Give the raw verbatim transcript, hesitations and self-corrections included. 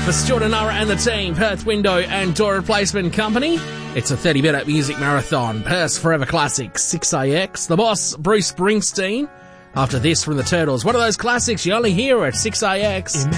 for Stuart Nara and the team, Perth Window and Door Replacement Company. It's a thirty minute music marathon. Perth's Forever Classics, six A X. The Boss, Bruce Springsteen. After this from the Turtles. One of those classics you only hear at six A X.